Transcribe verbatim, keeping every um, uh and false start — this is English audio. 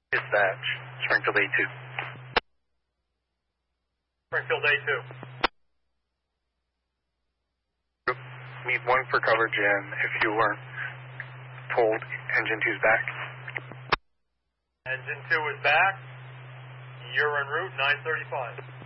Dispatch, Springfield A two. Springfield A two. Need one for coverage, and if you weren't told, engine two's back. Engine two is back. You're en route nine thirty-five.